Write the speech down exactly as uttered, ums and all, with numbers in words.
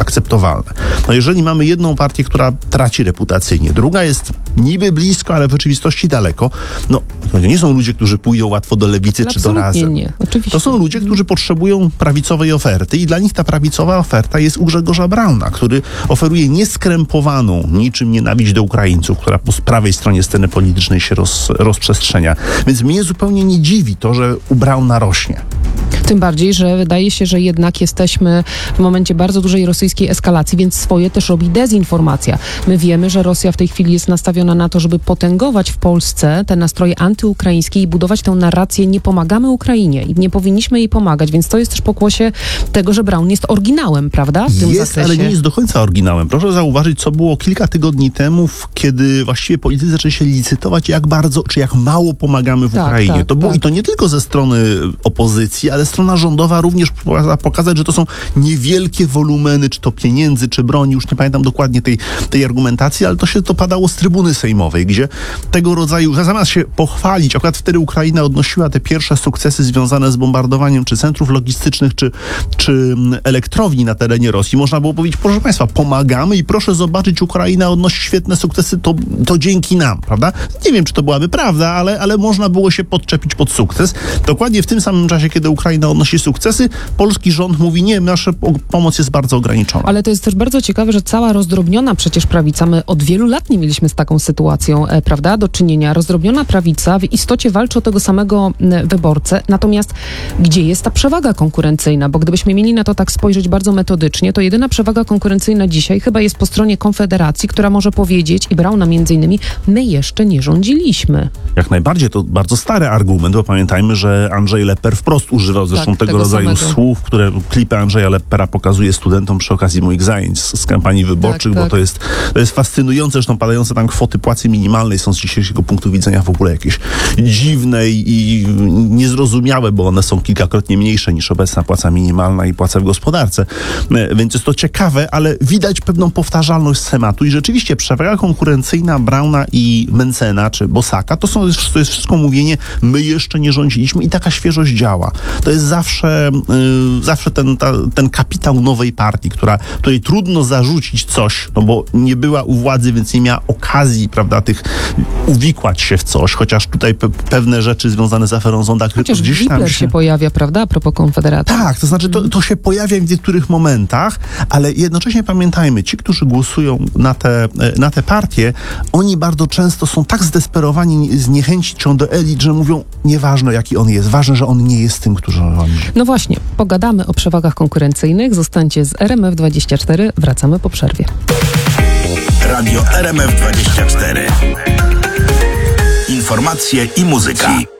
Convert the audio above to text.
akceptowalne. No jeżeli mamy jedną partię, która traci reputacyjnie, druga jest niby blisko, ale w rzeczywistości daleko, no to nie są ludzie, którzy pójdą łatwo do lewicy czy do Razem. Nie, oczywiście. To są ludzie, którzy potrzebują prawicowej oferty i dla nich ta prawicowa oferta jest u Grzegorza Brauna, który oferuje nieskrępowaną niczym nienawiść do Ukraińców, która po prawej stronie sceny politycznej się roz, rozprzestrzenia. Więc mnie zupełnie nie dziwi to, że u Brauna rośnie. Tym bardziej, że wydaje się, że jednak jesteśmy w momencie bardzo dużej rosyjskiej eskalacji, więc swoje też robi dezinformacja. My wiemy, że Rosja w tej chwili jest nastawiona na to, żeby potęgować w Polsce te nastroje antyukraińskie i budować tę narrację nie pomagamy Ukrainie i nie powinniśmy jej pomagać, więc to jest też pokłosie tego, że Braun jest oryginałem, prawda? W tym jest, zakresie. ale nie jest do końca oryginałem. Proszę zauważyć, co było kilka tygodni temu, kiedy właściwie politycy zaczęli się licytować, jak bardzo, czy jak mało pomagamy w tak, Ukrainie. Tak, to było tak. i to nie tylko ze strony opozycji, ale strona rządowa również pokazać, że to są niewielkie wolumeny, czy to pieniędzy, czy broni, już nie pamiętam dokładnie tej, tej argumentacji, ale to się to padało z trybuny sejmowej, gdzie tego rodzaju, zamiast się pochwalić, akurat wtedy Ukraina odnosiła te pierwsze sukcesy związane z bombardowaniem czy centrów logistycznych, czy, czy elektrowni na terenie Rosji, można było powiedzieć, proszę Państwa, pomagamy i proszę zobaczyć, Ukraina odnosi świetne sukcesy, to, to dzięki nam, prawda? Nie wiem, czy to byłaby prawda, ale, ale można było się podczepić pod sukces. Dokładnie w tym samym czasie, kiedy Ukraina odnosi sukcesy, polski rząd mówi, nie, nasza pomoc jest bardzo ograniczona. Ale to jest też bardzo ciekawe, że cała rozdrobniona przecież prawica, my od wielu lat nie mieliśmy z taką sytuacją, e, prawda, do czynienia. Rozdrobniona prawica w istocie walczy o tego samego m, wyborcę, natomiast gdzie jest ta przewaga konkurencyjna? Bo gdybyśmy mieli na to tak spojrzeć bardzo metodycznie, to jedyna przewaga konkurencyjna dzisiaj chyba jest po stronie Konfederacji, która może powiedzieć, i Brauna między innymi, my jeszcze nie rządziliśmy. Jak najbardziej, to bardzo stary argument, bo pamiętajmy, że Andrzej Lepper wprost używał zresztą tak, tego, tego rodzaju samego. słów, które klipy Andrzeja Leppera pokazuje studentom przy okazji moich zajęć z, z kampanii wyborczych, Tak, bo tak. to jest, to jest fascynujące, zresztą padające tam kwoty płacy minimalnej są z dzisiejszego punktu widzenia w ogóle jakieś dziwne i, i niezrozumiałe, bo one są kilkakrotnie mniejsze niż obecna płaca minimalna i płaca w gospodarce. Więc jest to ciekawe, ale widać pewną powtarzalność schematu i rzeczywiście przewaga konkurencyjna Brauna i Mentzena, czy Bosaka, to, są, to jest wszystko mówienie, my jeszcze nie rządziliśmy i taka świeżość działa. To jest zawsze, yy, zawsze ten, ta, ten kapitał nowej partii, która, której trudno zarzucić coś, no bo nie była u władzy, więc nie miała okazji, prawda, tych uwikłać się w coś, chociaż tutaj pe- pewne rzeczy związane z aferą Zonda Chociaż gdzieś tam Wipler się pojawia, prawda, a propos Konfederacji. Tak, to znaczy to, to się pojawia w niektórych momentach, ale jednocześnie pamiętajmy, ci, którzy głosują na te, na te partie, oni bardzo często są tak zdesperowani z niechęcią do elit, że mówią, nieważne jaki on jest, ważne, że on nie jest tym, który rządzi. No właśnie, pogadamy o przewagach konkurencyjnych. Zostańcie z R M F dwadzieścia cztery. Wracamy po przerwie. Radio R M F dwadzieścia cztery. Informacje i muzyka.